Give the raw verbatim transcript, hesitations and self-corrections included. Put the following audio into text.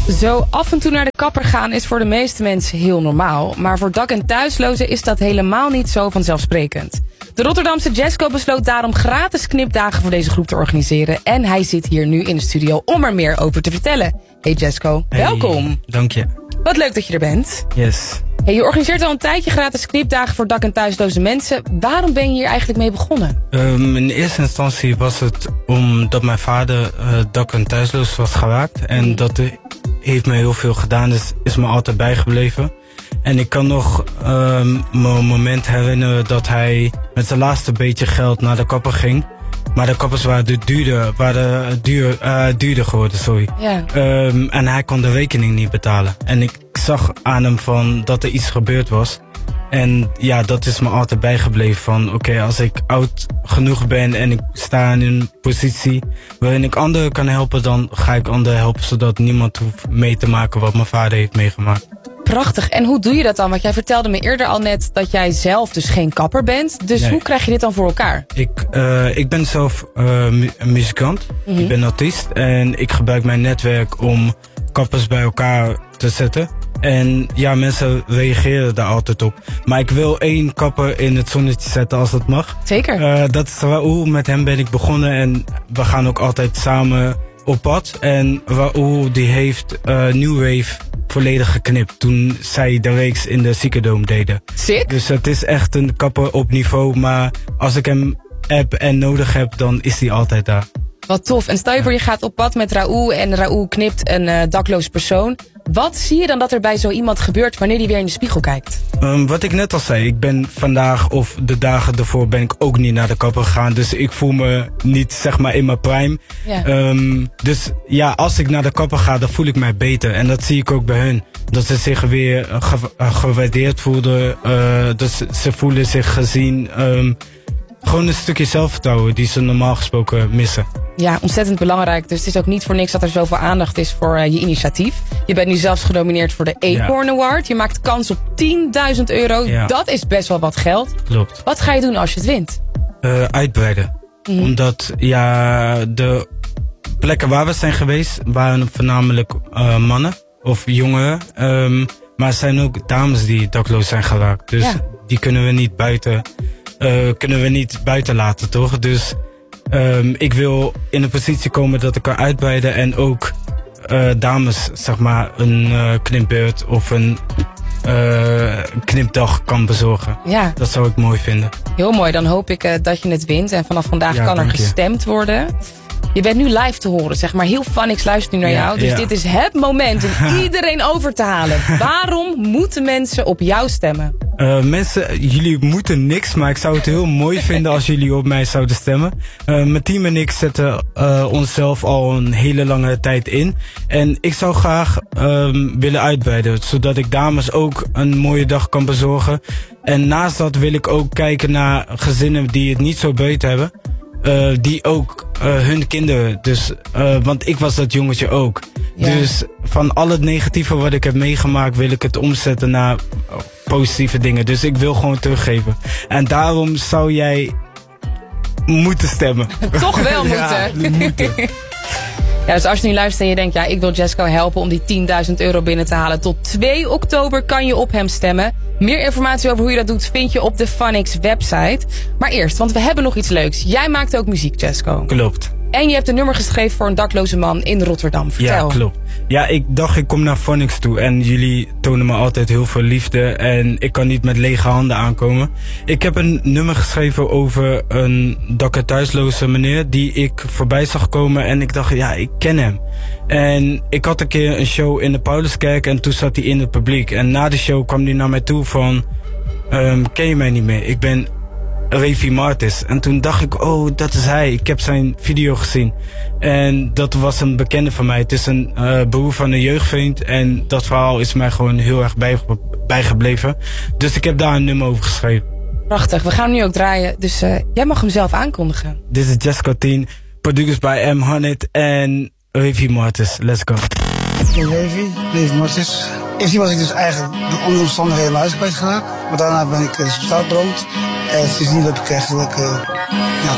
Zo af en toe naar de kapper gaan is voor de meeste mensen heel normaal. Maar voor dak- en thuislozen is dat helemaal niet zo vanzelfsprekend. De Rotterdamse Jesco besloot daarom gratis knipdagen voor deze groep te organiseren. En hij zit hier nu in de studio om er meer over te vertellen. Hey Jesco, hey, welkom. Dank je. Wat leuk dat je er bent. Yes. Hey, je organiseert al een tijdje gratis knipdagen voor dak- en thuisloze mensen. Waarom ben je hier eigenlijk mee begonnen? Um, in eerste instantie was het omdat mijn vader uh, dak- en thuisloos was geraakt. En mm. dat heeft me heel veel gedaan, dus is me altijd bijgebleven. En ik kan nog um, me een moment herinneren dat hij met zijn laatste beetje geld naar de kapper ging. Maar de kappers waren duurder, waren duur, uh, duurder geworden, sorry. Yeah. Um, en hij kon de rekening niet betalen. En ik zag aan hem van dat er iets gebeurd was. En ja, dat is me altijd bijgebleven van oké, okay, als ik oud genoeg ben en ik sta in een positie waarin ik anderen kan helpen, dan ga ik anderen helpen zodat niemand hoeft mee te maken wat mijn vader heeft meegemaakt. Prachtig. En hoe doe je dat dan? Want jij vertelde me eerder al net dat jij zelf dus geen kapper bent. Dus nee. Hoe krijg je dit dan voor elkaar? Ik, uh, ik ben zelf uh, mu- een muzikant. Mm-hmm. Ik ben artiest. En ik gebruik mijn netwerk om kappers bij elkaar te zetten. En ja, mensen reageren daar altijd op. Maar ik wil één kapper in het zonnetje zetten als dat mag. Zeker. Uh, dat is Raoul. Met hem ben ik begonnen. En we gaan ook altijd samen op pad. En Raoul die heeft uh, New Wave volledig geknipt toen zij de reeks in de Ziekendoom deden. Sick. Dus het is echt een kapper op niveau, maar als ik hem heb en nodig heb, dan is hij altijd daar. Wat tof. En stel je voor je gaat op pad met Raoul en Raoul knipt een uh, dakloos persoon. Wat zie je dan dat er bij zo iemand gebeurt wanneer hij weer in de spiegel kijkt? Um, wat ik net al zei, ik ben vandaag of de dagen ervoor ben ik ook niet naar de kapper gegaan. Dus ik voel me niet zeg maar in mijn prime. Ja. Um, dus ja, als ik naar de kapper ga, dan voel ik mij beter. En dat zie ik ook bij hun. Dat ze zich weer uh, ge- uh, gewaardeerd voelden. Uh, dus ze voelen zich gezien. Um, gewoon een stukje zelfvertrouwen die ze normaal gesproken missen. Ja, ontzettend belangrijk. Dus het is ook niet voor niks dat er zoveel aandacht is voor uh, je initiatief. Je bent nu zelfs genomineerd voor de Acorn ja. Award. Je maakt kans op tienduizend euro. Ja. Dat is best wel wat geld. Klopt. Wat ga je doen als je het wint? Uh, uitbreiden. Mm-hmm. Omdat ja, de plekken waar we zijn geweest waren voornamelijk uh, mannen of jongeren. Um, maar er zijn ook dames die dakloos zijn geraakt. Dus ja. die kunnen we niet buiten, uh, kunnen we niet buiten laten, toch? Dus Um, ik wil in een positie komen dat ik kan uitbreiden en ook uh, dames zeg maar een uh, knipbeurt of een uh, knipdag kan bezorgen. Ja. Dat zou ik mooi vinden. Heel mooi, dan hoop ik uh, dat je het wint en vanaf vandaag ja, kan er gestemd je. worden. Je bent nu live te horen, zeg maar. Heel Funix luistert nu naar ja, jou. Dus ja. dit is het moment om iedereen over te halen. Waarom moeten mensen op jou stemmen? Uh, mensen, jullie moeten niks, maar ik zou het heel mooi vinden als jullie op mij zouden stemmen. Uh, mijn team en ik zetten uh, onszelf al een hele lange tijd in. En ik zou graag um, willen uitbreiden, zodat ik dames ook een mooie dag kan bezorgen. En naast dat wil ik ook kijken naar gezinnen die het niet zo breed hebben. Uh, die ook uh, hun kinderen, dus, uh, want ik was dat jongetje ook. Ja. Dus van al het negatieve wat ik heb meegemaakt wil ik het omzetten naar positieve dingen. Dus ik wil gewoon teruggeven. En daarom zou jij moeten stemmen. Toch wel moeten. Ja, moeten. Ja, dus als je nu luistert en je denkt, ja, ik wil Jesco helpen om die tienduizend euro binnen te halen. Tot twee oktober kan je op hem stemmen. Meer informatie over hoe je dat doet vind je op de Funix website. Maar eerst, want we hebben nog iets leuks. Jij maakt ook muziek, Jesco. Klopt. En je hebt een nummer geschreven voor een dakloze man in Rotterdam. Vertel. Ja, klopt. Ja, ik dacht ik kom naar Funix toe en jullie tonen me altijd heel veel liefde en ik kan niet met lege handen aankomen. Ik heb een nummer geschreven over een dak- en thuisloze meneer die ik voorbij zag komen en ik dacht, ja, ik ken hem. En ik had een keer een show in de Pauluskerk en toen zat hij in het publiek. En na de show kwam hij naar mij toe van, um, ken je mij niet meer? Ik ben Revi Martis. En toen dacht ik, oh, dat is hij. Ik heb zijn video gezien. En dat was een bekende van mij. Het is een uh, broer van een jeugdvriend. En dat verhaal is mij gewoon heel erg bij, bijgebleven. Dus ik heb daar een nummer over geschreven. Prachtig. We gaan hem nu ook draaien. Dus uh, jij mag hem zelf aankondigen. Dit is Jesco tien. Produced by M honderd en Revi Martis. Let's go. Ik ben Revi, Revi Martis. Eerst was ik dus eigenlijk door andere omstandigheden mijn huis kwijtgeraakt. Maar daarna ben ik uh, stadbrand. En sindsdien heb ik eigenlijk uh, ja,